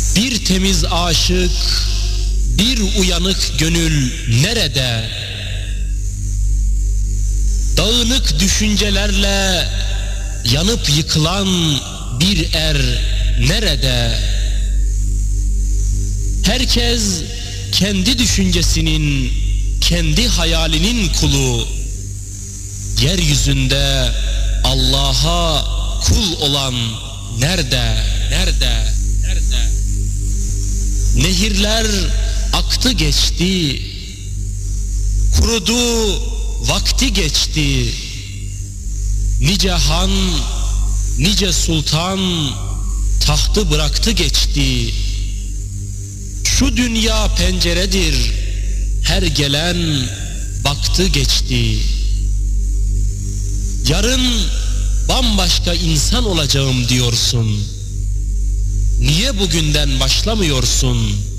Bir temiz aşık, bir uyanık gönül nerede? Dağınık düşüncelerle yanıp yıkılan bir er nerede? Herkes kendi düşüncesinin, kendi hayalinin kulu. Yeryüzünde Allah'a kul olan nerede? Nerede? Nerede? Nehirler aktı geçti, kurudu, vakti geçti. Nice han, nice sultan tahtı bıraktı geçti. Şu dünya penceredir, her gelen baktı geçti. Yarın bambaşka insan olacağım diyorsun. Niye bugünden başlamıyorsun?